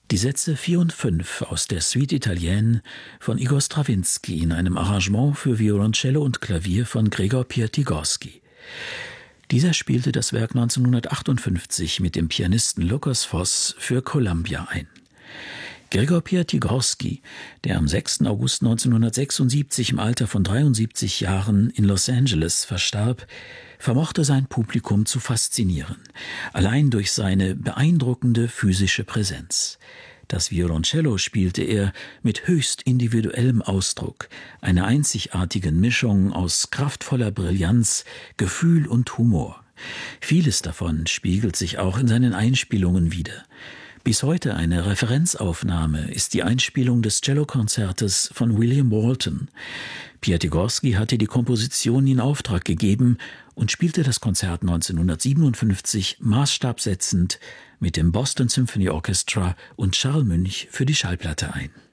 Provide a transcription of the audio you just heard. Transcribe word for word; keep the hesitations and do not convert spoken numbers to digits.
Die Sätze vier und fünf aus der Suite Italienne von Igor Strawinsky in einem Arrangement für Violoncello und Klavier von Gregor Piatigorsky. Dieser spielte das Werk neunzehnhundertachtundfünfzig mit dem Pianisten Lukas Voss für Columbia ein. Gregor Piatigorsky, der am sechsten August neunzehnhundertsechsundsiebzig im Alter von dreiundsiebzig Jahren in Los Angeles verstarb, vermochte sein Publikum zu faszinieren, allein durch seine beeindruckende physische Präsenz. Das Violoncello spielte er mit höchst individuellem Ausdruck, einer einzigartigen Mischung aus kraftvoller Brillanz, Gefühl und Humor. Vieles davon spiegelt sich auch in seinen Einspielungen wider. Bis heute eine Referenzaufnahme ist die Einspielung des Cellokonzertes von William Walton. Piatigorsky hatte die Komposition in Auftrag gegeben und spielte das Konzert neunzehnhundertsiebenundfünfzig maßstabsetzend mit dem Boston Symphony Orchestra und Charles Münch für die Schallplatte ein.